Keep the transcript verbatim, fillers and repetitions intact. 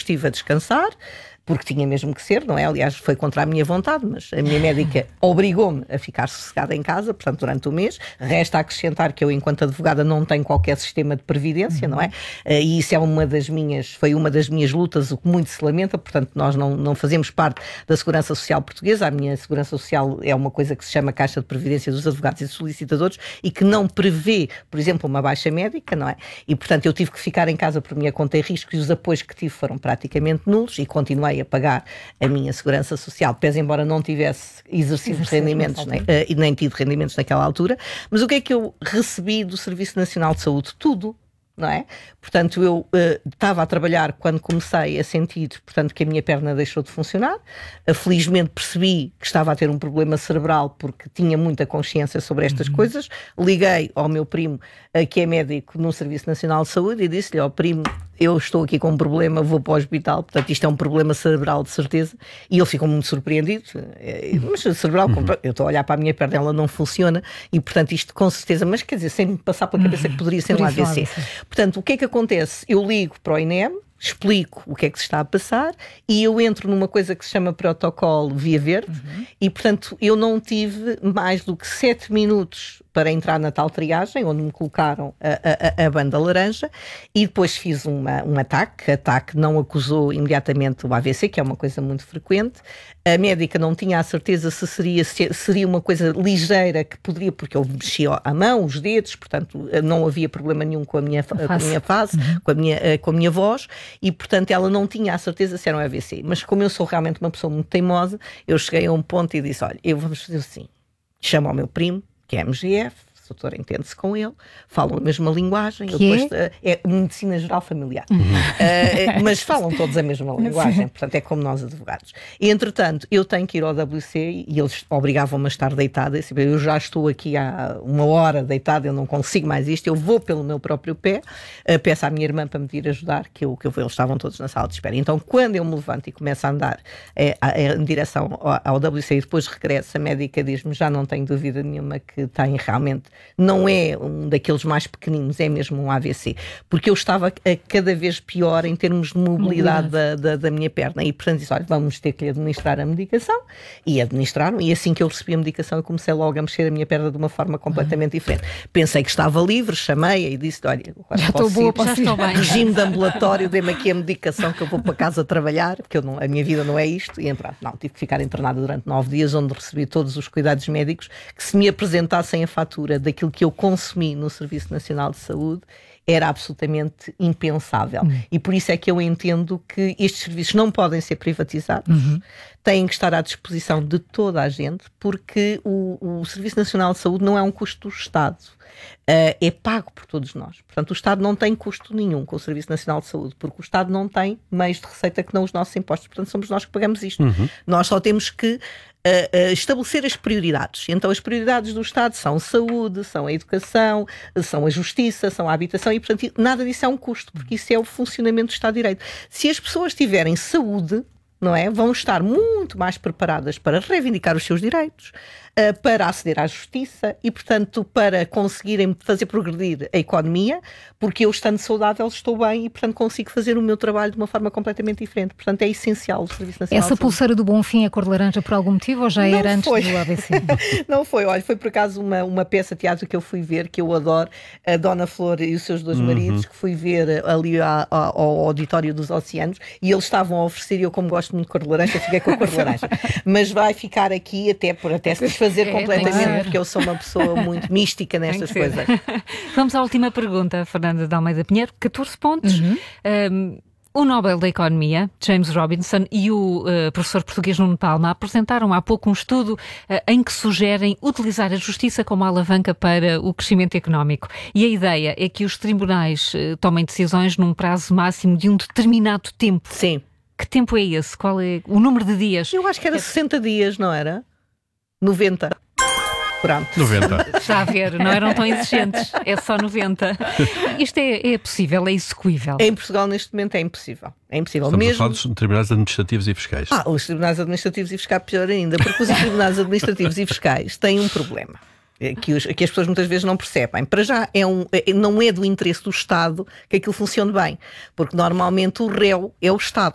estive a descansar, porque tinha mesmo que ser, não é? Aliás, foi contra a minha vontade, mas a minha médica obrigou-me a ficar sossegada em casa, portanto, durante o mês. Resta acrescentar que eu, enquanto advogada, não tenho qualquer sistema de previdência, uhum. não é? E isso é uma das minhas, foi uma das minhas lutas, o que muito se lamenta, portanto, nós não, não fazemos parte da Segurança Social Portuguesa. A minha Segurança Social é uma coisa que se chama Caixa de Previdência dos Advogados e Solicitadores e que não prevê, por exemplo, uma baixa médica, não é? E, portanto, eu tive que ficar em casa por minha conta e risco e os apoios que tive foram praticamente nulos e continuei a pagar a minha segurança social, pese embora não tivesse exercido Exercer rendimentos, nem, uh, nem tido rendimentos naquela altura. Mas o que é que eu recebi do Serviço Nacional de Saúde? Tudo. Não é? Portanto, eu uh, estava a trabalhar quando comecei a sentir, portanto, que a minha perna deixou de funcionar. Uh, felizmente percebi que estava a ter um problema cerebral porque tinha muita consciência sobre estas uhum. coisas. Liguei ao meu primo, uh, que é médico no Serviço Nacional de Saúde, e disse-lhe, ó primo, eu estou aqui com um problema, vou para o hospital, portanto isto é um problema cerebral de certeza, e ele ficou muito surpreendido, mas cerebral, uhum. eu estou a olhar para a minha perna, ela não funciona, e portanto isto com certeza, mas quer dizer, sem me passar pela cabeça que poderia ser um A V C. Portanto, o que é que acontece? Eu ligo para o I N E M, explico o que é que se está a passar e eu entro numa coisa que se chama protocolo Via Verde uhum. e, portanto, eu não tive mais do que sete minutos para entrar na tal triagem, onde me colocaram a, a, a banda laranja, e depois fiz uma, um ataque. Ataque não acusou imediatamente o A V C, que é uma coisa muito frequente. A médica não tinha a certeza se seria, se seria uma coisa ligeira que poderia, porque eu mexia a mão, os dedos, portanto não havia problema nenhum com a minha, com a minha face, uhum. com, a minha, com a minha voz, e portanto ela não tinha a certeza se era um A V C. Mas como eu sou realmente uma pessoa muito teimosa, eu cheguei a um ponto e disse, olha, eu vamos fazer assim, chamo ao meu primo, que é M G F, o doutor entende-se com ele, falam a mesma linguagem, eu depois, é? é Medicina Geral Familiar, uhum. uh, mas falam todos a mesma linguagem, portanto é como nós advogados. E, entretanto, eu tenho que ir ao W C e eles obrigavam-me a estar deitada, eu já estou aqui há uma hora deitada, eu não consigo mais isto, eu vou pelo meu próprio pé, uh, peço à minha irmã para me vir ajudar, que eu, que eu vou, eles estavam todos na sala de espera. Então, quando eu me levanto e começo a andar é, é, em direção ao, ao W C e depois regresso, a médica diz-me, já não tenho dúvida nenhuma que tem realmente, não é um daqueles mais pequeninos, é mesmo um A V C, porque eu estava a cada vez pior em termos de mobilidade da, da, da minha perna e, portanto, disse, olha, vamos ter que lhe administrar a medicação, e administraram, e assim que eu recebi a medicação eu comecei logo a mexer a minha perna de uma forma completamente uhum. diferente. Pensei que estava livre, chamei-a e disse, olha, agora já estou boa, já estou bem. Regime de ambulatório, dê-me aqui a medicação que eu vou para casa trabalhar, porque eu não, a minha vida não é isto, e pronto, não, tive que ficar internada durante nove dias, onde recebi todos os cuidados médicos que se me apresentassem a fatura daquilo que eu consumi no Serviço Nacional de Saúde era absolutamente impensável. Uhum. E por isso é que eu entendo que estes serviços não podem ser privatizados, uhum. têm que estar à disposição de toda a gente, porque o, o Serviço Nacional de Saúde não é um custo do Estado, uh, é pago por todos nós. Portanto, o Estado não tem custo nenhum com o Serviço Nacional de Saúde, porque o Estado não tem meios de receita que não os nossos impostos. Portanto, somos nós que pagamos isto. Uhum. Nós só temos que Uh, uh, estabelecer as prioridades. Então as prioridades do Estado são saúde, são a educação, são a justiça, são a habitação e, portanto, nada disso é um custo, porque isso é o funcionamento do Estado de Direito. Se as pessoas tiverem saúde, não é, vão estar muito mais preparadas para reivindicar os seus direitos, uh, para aceder à justiça e, portanto, para conseguirem fazer progredir a economia, porque eu, estando saudável, estou bem e, portanto, consigo fazer o meu trabalho de uma forma completamente diferente. Portanto, é essencial o Serviço Nacional Essa de pulseira do Bonfim é cor de laranja por algum motivo ou já não era antes foi. do A V C? Não foi, olha, foi por acaso uma, uma peça de teatro que eu fui ver, que eu adoro, a Dona Flor e os seus dois uhum. maridos, que fui ver ali a, a, ao Auditório dos Oceanos, e eles estavam a oferecer, e eu, como gosto muito de cor de laranja, fiquei com a cor de laranja. Mas vai ficar aqui até por até se desfazer é, completamente, porque eu sou uma pessoa muito mística nestas coisas. Vamos à última pergunta, Fernanda de Almeida Pinheiro. catorze pontos. Uhum. Um, o Nobel da Economia, James Robinson, e o uh, professor português Nuno Palma apresentaram há pouco um estudo uh, em que sugerem utilizar a justiça como alavanca para o crescimento económico. E a ideia é que os tribunais uh, tomem decisões num prazo máximo de um determinado tempo. Sim. Que tempo é esse? Qual é o número de dias? Eu acho que era sessenta dias, não era? noventa. Pronto. noventa. Já a ver, não eram tão exigentes, é só noventa. Isto é, é possível, é execuível? Em Portugal, neste momento, é impossível. É impossível. Estamos mesmo... a falar dos tribunais administrativos e fiscais. Ah, os tribunais administrativos e fiscais, pior ainda, porque os tribunais administrativos e fiscais têm um problema. Que, os, que as pessoas muitas vezes não percebem. Para já, é um, é, não é do interesse do Estado que aquilo funcione bem, porque normalmente o réu é o Estado.